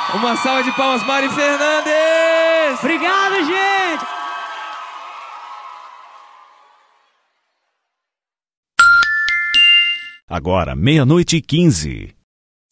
Uma salva de palmas, Mari Fernandes! Obrigado, gente! Agora, 00:15.